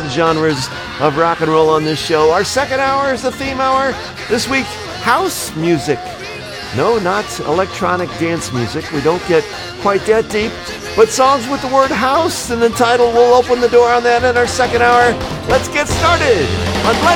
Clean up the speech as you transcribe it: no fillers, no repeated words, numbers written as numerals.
the genres of rock and roll on this show. Our second hour is the theme hour. This week, house music. No, not electronic dance music. We don't get quite that deep. But songs with the word house in the title. We'll open the door on that in our second hour. Let's get started on